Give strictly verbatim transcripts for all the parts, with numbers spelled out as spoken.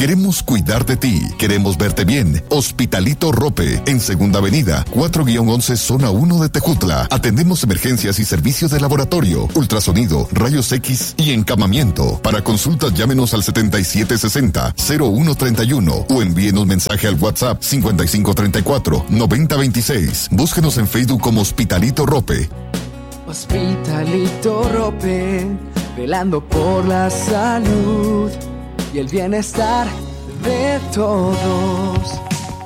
Queremos cuidar de ti. Queremos verte bien. Hospitalito Rope, en Segunda Avenida, cuatro once, Zona uno de Tejutla. Atendemos emergencias y servicios de laboratorio, ultrasonido, rayos X y encamamiento. Para consultas, llámenos al setenta y siete sesenta, cero uno treinta y uno o envíenos mensaje al WhatsApp cincuenta y cinco treinta y cuatro, noventa veintiséis. Búsquenos en Facebook como Hospitalito Rope. Hospitalito Rope, velando por la salud y el bienestar de todos.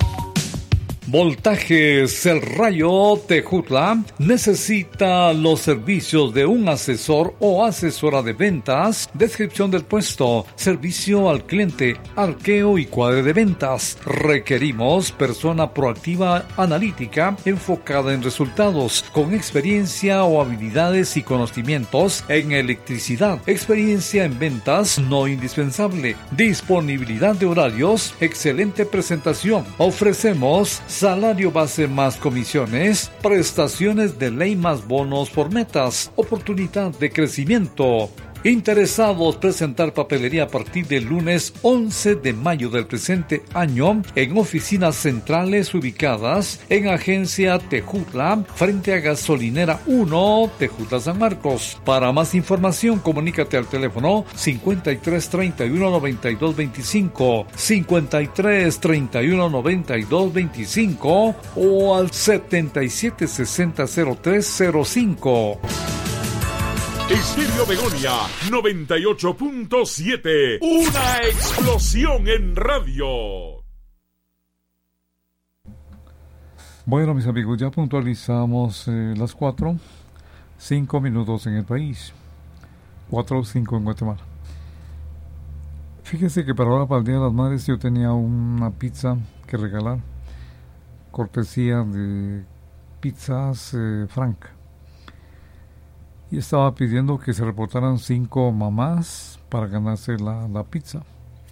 Voltajes El Rayo Tejutla necesita los servicios de un asesor o asesora de ventas, descripción del puesto, servicio al cliente, arqueo y cuadre de ventas. Requerimos persona proactiva, analítica, enfocada en resultados, con experiencia o habilidades y conocimientos en electricidad, experiencia en ventas no indispensable, disponibilidad de horarios, excelente presentación. Ofrecemos salario base más comisiones, prestaciones de ley más bonos por metas, oportunidad de crecimiento. Interesados presentar papelería a partir del lunes once de mayo del presente año en oficinas centrales ubicadas en Agencia Tejutla, frente a Gasolinera uno, Tejutla San Marcos. Para más información, comunícate al teléfono cincuenta y tres treinta y uno noventa y dos veinticinco, cincuenta y tres treinta y uno noventa y dos veinticinco o al setenta y siete sesenta cero tres cero cinco. Estéreo Begonia noventa y ocho punto siete. Una explosión en radio. Bueno, mis amigos, ya puntualizamos eh, las cuatro, cinco minutos en el país, cuatro o cinco en Guatemala. Fíjense que para ahora, para el Día de las Madres, yo tenía una pizza que regalar, cortesía de Pizzas eh, Franca. Y estaba pidiendo que se reportaran cinco mamás para ganarse la, la pizza,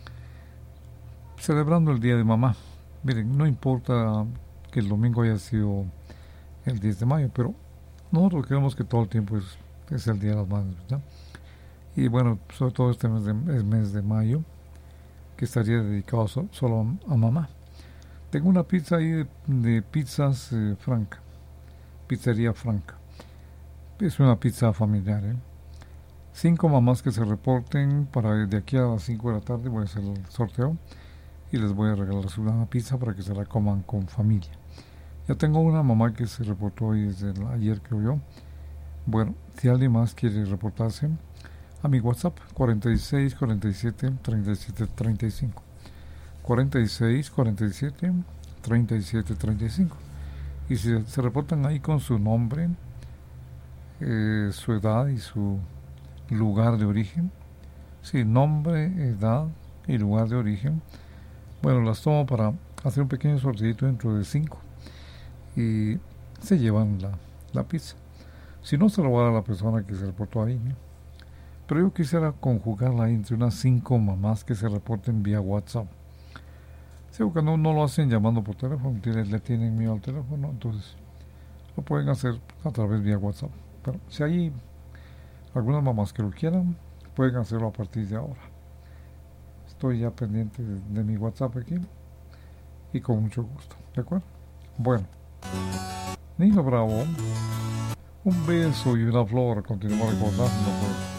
celebrando el Día de Mamá. Miren, no importa que el domingo haya sido el diez de mayo, pero nosotros queremos que todo el tiempo es, es el Día de las Madres, ¿verdad? Y bueno, sobre todo este mes de, el mes de mayo, que estaría dedicado so, solo a, a mamá. Tengo una pizza ahí de, de pizzas eh, Franca, Pizzería Franca. Es una pizza familiar, ¿eh? Cinco mamás que se reporten para de aquí a las cinco de la tarde. Voy a hacer el sorteo y les voy a regalar una pizza para que se la coman con familia. Ya tengo una mamá que se reportó hoy desde el, ayer, creo yo. Bueno, si alguien más quiere reportarse, a mi WhatsApp cuarenta y seis cuarenta y siete treinta y siete treinta y cinco, cuarenta y seis cuarenta y siete treinta y siete treinta y cinco. Y si se reportan ahí con su nombre, Eh, su edad y su lugar de origen, sí, nombre, edad y lugar de origen, bueno, las tomo para hacer un pequeño sorteito dentro de cinco y se llevan la, la pizza. Si no, se lo voy a dar a la persona que se reportó ahí, ¿eh? Pero yo quisiera conjugarla entre unas cinco mamás que se reporten vía WhatsApp. Sí, porque no, no lo hacen llamando por teléfono, le tienen miedo al teléfono, entonces lo pueden hacer a través vía WhatsApp. Pero si hay algunas mamás que lo quieran, pueden hacerlo a partir de ahora. Estoy ya pendiente de, de mi WhatsApp aquí y con mucho gusto, ¿de acuerdo? Bueno, Nino Bravo, un beso y una flor, continuamos recordando.